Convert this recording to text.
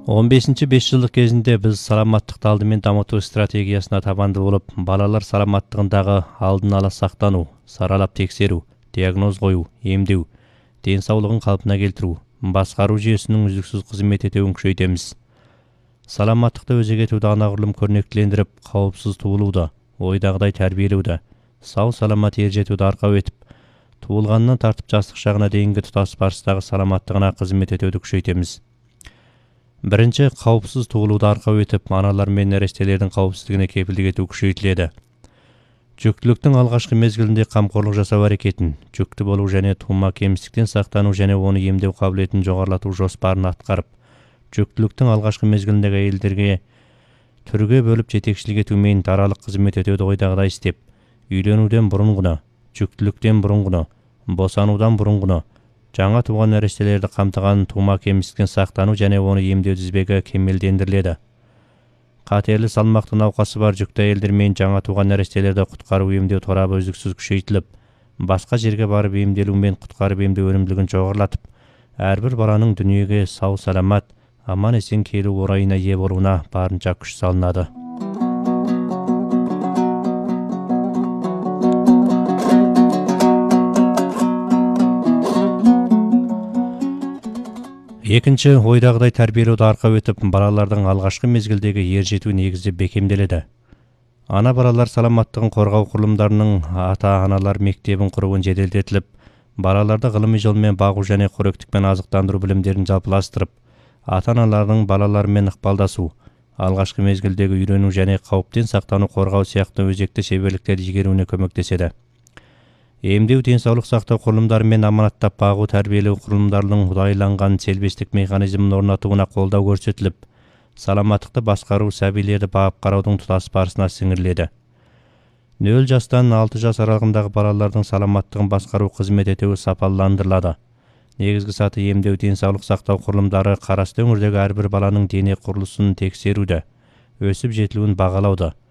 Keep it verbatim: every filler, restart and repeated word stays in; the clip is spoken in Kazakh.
он бешинчи беш жылдык кезинде биз саламаттыкты алдымен дамытуу стратегиясына табанды болуп, балалар саламаттыгындагы алдын ала сактануу, саралап текшерүү, диагноз коюу, эмдөө, ден соолугун калпына келтирүү, баскаруу жүйөсүнүн үздүксүз кызмет этүүн күчөйтөбүз. Саламаттыкты өзөк этүүдө анагүрүм көрнөктөлөндүрүп, кауіпсіз туулууда, ойдагыдай тәрбиелөөдө, сау саламат ер жетүүдө аркау этип, туулганынан тартып жастык шагына дейинги тутас барыстагы саламаттыгына кызмет этүүдө күчөйтөбүз. Биринчи, кауіпсіз туулууда аркау этип, аналар менен нерестелердин кауіпсиздигине кепилдик этүү күчөйтүлөдү. Жүктүлүктүн алгачкы мезгилинде камкорлук жасоо аракетин, жүктүү болуу жана туума кемсиздиктен сактануу жана ону эмдөө кабилетин жогорулатуу жоспарын аткарып, жүктүлүктүн алгачкы мезгилиндеги айелдерге түргө бөлүп жетекчилик этүү менен даралык кызмет этүүдө ойдагыдай иштеп, үйлөнүүдөн бурун гана, жүктүлүктөн бурун гана, босануудан бурун гана, жаңа тууган нерестелерди камтыган туума кемсиздиктен сактануу жана ону эмдөө тизбеги кемелдендирилет. Катерлі салмақты науқасы бар жүкті әйелдер мен жаңа туған нәрестелерді құтқару емдеу торабы үздіксіз күшейтіліп, басқа жерге барып емделу мен құтқарып емдеу өнімділігін жоғарылатып, әрбір баланың дүниеге сау саламат, аман есен келу орайына ие болуына барынша күш салынады. Екінші, ойдағыдай тәрбиелеуді арқау етіп, балалардың алғашқы мезгілдегі ер жетүү негізі бекемделеді. Ана балалар саламаттығын қорғау құрылымдарының ата-аналар мектебін құруын жеделдетіліп, балаларды ғылыми жолмен бағу және қоректікпен азықтандыру білімдерін жалпыластырып, ата-аналардың балалармен ықпалдасу, алғашқы мезгілдегі үйрену және қауіптен сақтану қорғау сияқты өзекті шеберліктер игеруіне көмектеседі. Емдеу денсаулық сақтау құрылымдары мен аманаттап бағу тәрбиелеу құрылымдарының удайланған селбестік механизмін орнатуына қолдау көрсетіліп, саламаттықты басқару сәбилерді бағып қараудың тұтас барысына сіңіріледі. нөл жастан алты жас аралығындағы балалардың саламаттығын басқару қызмет етуі сапаландырылады. Негізгі саты емдеу денсаулық сақтау құрылымдары қарасты өңірдегі әрбір баланың дене құрылысын тексеруді, өсіп жетілуін бағалауды,